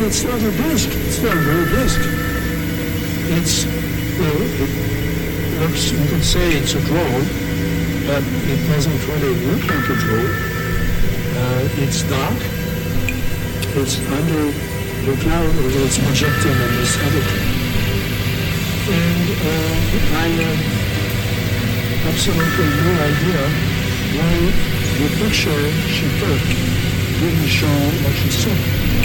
it's not a disk. It's not a real disk. It's, it looks, you could say it's a drone, but it doesn't really look like a drone. It's dark. It's under the cloud, although it's projecting on this other cloud. And I have absolutely no idea why the picture she took didn't show what she saw.